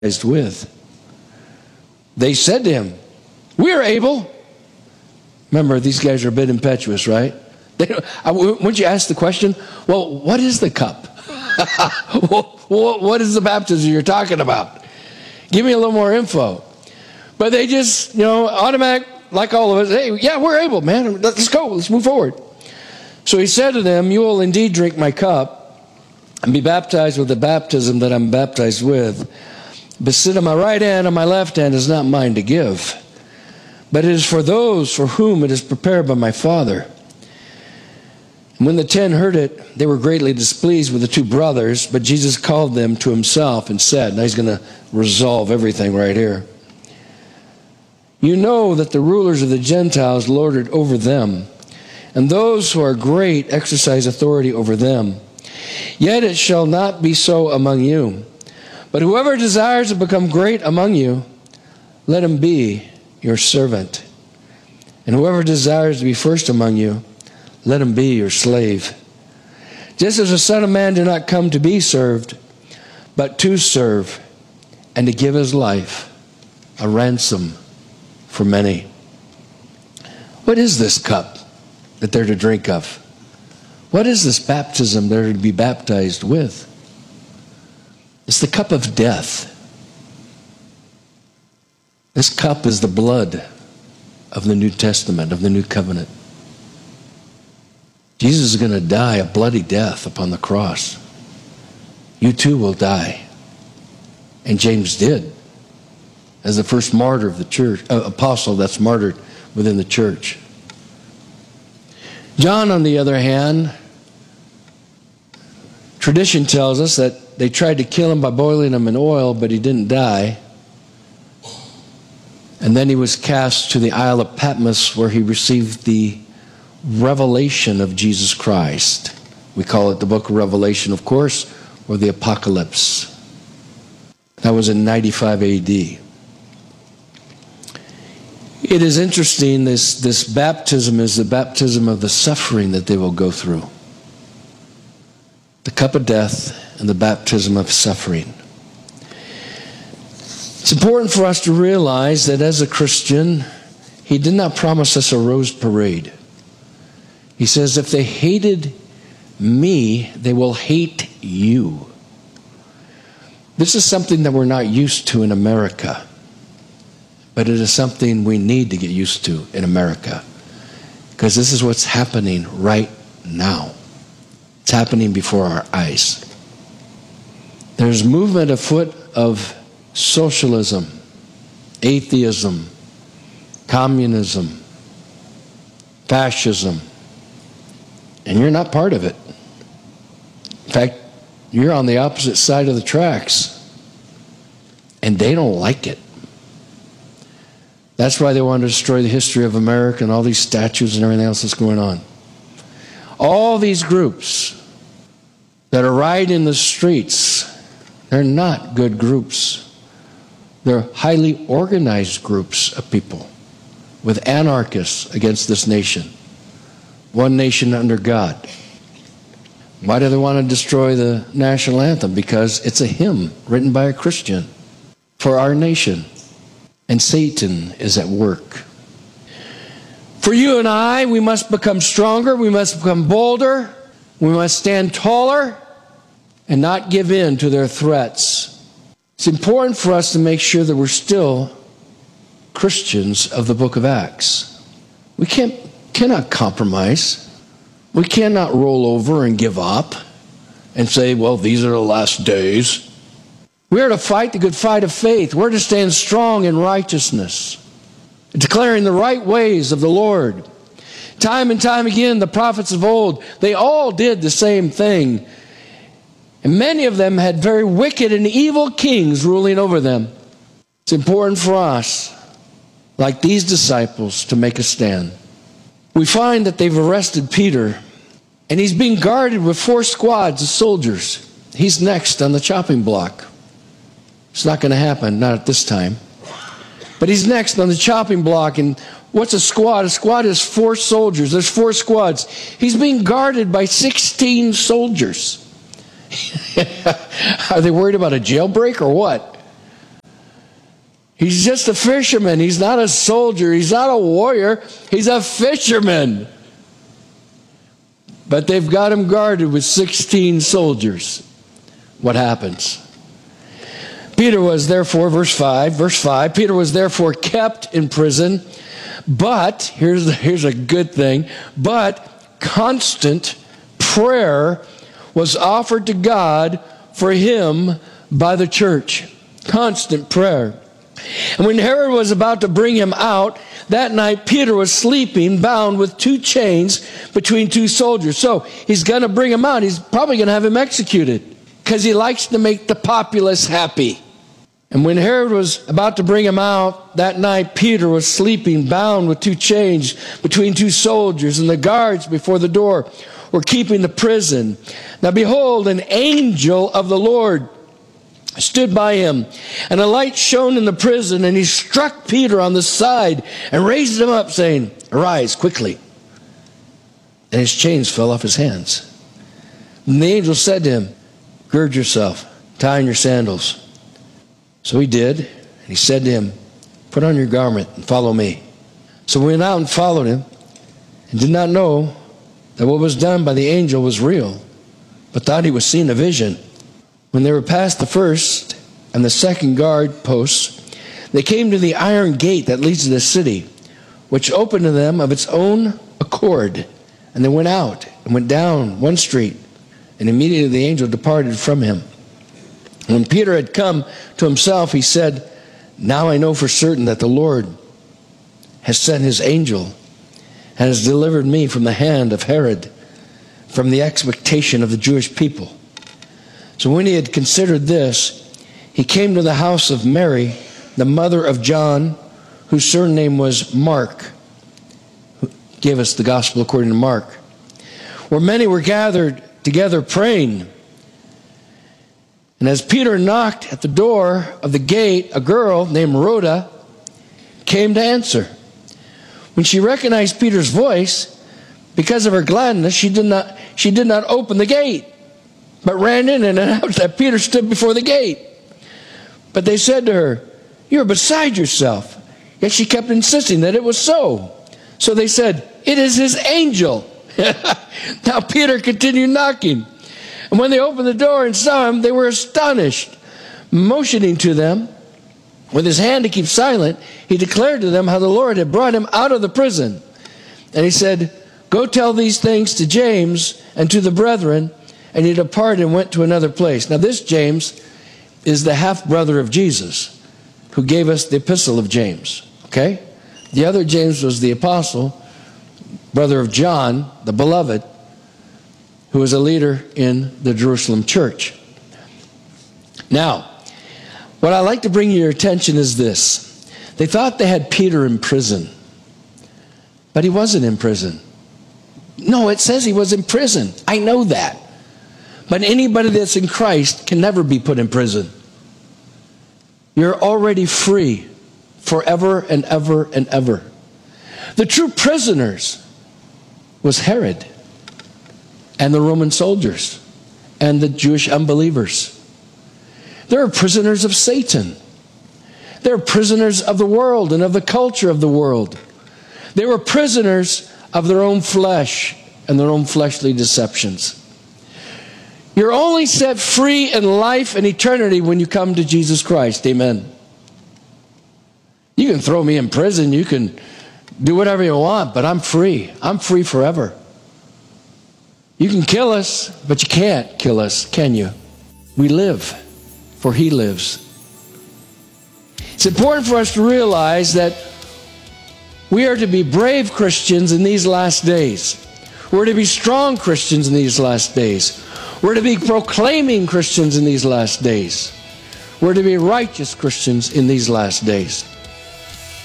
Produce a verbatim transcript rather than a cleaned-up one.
baptized with. They said to him, we are able. Remember, these guys are a bit impetuous, right? They don't, I, wouldn't you ask the question, well, what is the cup? What is the baptism you're talking about? Give me a little more info. But they just, you know, automatic, like all of us, hey, yeah, we're able, man. Let's go. Let's move forward. So he said to them, you will indeed drink my cup and be baptized with the baptism that I'm baptized with. But sit on my right hand and my left hand is not mine to give, but it is for those for whom it is prepared by my Father. And when the ten heard it, they were greatly displeased with the two brothers, but Jesus called them to himself and said, now he's going to resolve everything right here. You know that the rulers of the Gentiles lord it over them, and those who are great exercise authority over them. Yet it shall not be so among you. But whoever desires to become great among you, let him be your servant. And whoever desires to be first among you, let him be your slave. Just as the Son of Man did not come to be served, but to serve, and to give his life a ransom for many. What is this cup that they're to drink of? What is this baptism they're to be baptized with? It's the cup of death. This cup is the blood of the New Testament, of the New Covenant. Jesus is going to die a bloody death upon the cross. You too will die. And James did, as the first martyr of the church, uh, apostle that's martyred within the church. John, on the other hand, tradition tells us that they tried to kill him by boiling him in oil, but he didn't die. And then he was cast to the Isle of Patmos, where he received the revelation of Jesus Christ. We call it the book of Revelation, of course, or the Apocalypse. That was in ninety-five A D. It is interesting, this, this baptism is the baptism of the suffering that they will go through. The cup of death and the baptism of suffering. It's important for us to realize that as a Christian, he did not promise us a rose parade. He says, if they hated me, they will hate you. This is something that we're not used to in America, but it is something we need to get used to in America, because this is what's happening right now. It's happening before our eyes. There's movement afoot of socialism, atheism, communism, fascism, and you're not part of it. In fact, you're on the opposite side of the tracks, and they don't like it. That's why they want to destroy the history of America and all these statues and everything else that's going on. All these groups that are rioting the streets, they're not good groups. They're highly organized groups of people with anarchists against this nation. One nation under God. Why do they want to destroy the national anthem? Because it's a hymn written by a Christian for our nation. And Satan is at work. For you and I, we must become stronger. We must become bolder. We must stand taller and not give in to their threats. It's important for us to make sure that we're still Christians of the book of Acts. We can't, cannot compromise. We cannot roll over and give up and say, well, these are the last days. We are to fight the good fight of faith. We're to stand strong in righteousness, declaring the right ways of the Lord. Time and time again, the prophets of old, they all did the same thing. And many of them had very wicked and evil kings ruling over them. It's important for us, like these disciples, to make a stand. We find that they've arrested Peter, and he's being guarded with four squads of soldiers. He's next on the chopping block. It's not going to happen, not at this time. But he's next on the chopping block, and what's a squad? A squad is four soldiers. There's four squads. He's being guarded by sixteen soldiers. Are they worried about a jailbreak or what? He's just a fisherman. He's not a soldier. He's not a warrior. He's a fisherman. But they've got him guarded with sixteen soldiers. What happens? Peter was therefore, verse five, verse five, Peter was therefore kept in prison, but, here's, here's a good thing, but constant prayer was offered to God for him by the church. Constant prayer. And when Herod was about to bring him out, that night Peter was sleeping, bound with two chains between two soldiers. So he's going to bring him out. He's probably going to have him executed because he likes to make the populace happy. And when Herod was about to bring him out, that night Peter was sleeping, bound with two chains between two soldiers, and the guards before the door were keeping the prison. Now behold, an angel of the Lord stood by him, and a light shone in the prison, and he struck Peter on the side and raised him up, saying, "Arise quickly." And his chains fell off his hands. And the angel said to him, "Gird yourself, tie on your sandals." So he did, and he said to him, "Put on your garment and follow me." So we went out and followed him, and did not know that what was done by the angel was real, but thought he was seeing a vision. When they were past the first and the second guard posts, they came to the iron gate that leads to the city, which opened to them of its own accord. And they went out and went down one street, and immediately the angel departed from him. When Peter had come to himself, he said, "Now I know for certain that the Lord has sent his angel and has delivered me from the hand of Herod, from the expectation of the Jewish people." So when he had considered this, he came to the house of Mary, the mother of John, whose surname was Mark, who gave us the gospel according to Mark, where many were gathered together praying. And as Peter knocked at the door of the gate, a girl named Rhoda came to answer. When she recognized Peter's voice, because of her gladness, she did not, she did not open the gate, but ran in and announced that Peter stood before the gate. But they said to her, "You're beside yourself." Yet she kept insisting that it was so. So they said, "It is his angel." Now Peter continued knocking. And when they opened the door and saw him, they were astonished. Motioning to them with his hand to keep silent, he declared to them how the Lord had brought him out of the prison. And he said, "Go tell these things to James and to the brethren." And he departed and went to another place. Now this James is the half-brother of Jesus, who gave us the epistle of James. Okay? The other James was the apostle, brother of John, the beloved, who was a leader in the Jerusalem church. Now, what I'd like to bring your attention is this. They thought they had Peter in prison, but he wasn't in prison. No, it says he was in prison. I know that. But anybody that's in Christ can never be put in prison. You're already free forever and ever and ever. The true prisoners was Herod and the Roman soldiers and the Jewish unbelievers. They're prisoners of Satan. They're prisoners of the world and of the culture of the world. They were prisoners of their own flesh and their own fleshly deceptions. You're only set free in life and eternity when you come to Jesus Christ. Amen. You can throw me in prison. You can do whatever you want, but I'm free. I'm free forever. You can kill us, but you can't kill us, can you? We live, for He lives. It's important for us to realize that we are to be brave Christians in these last days. We're to be strong Christians in these last days. We're to be proclaiming Christians in these last days. We're to be righteous Christians in these last days.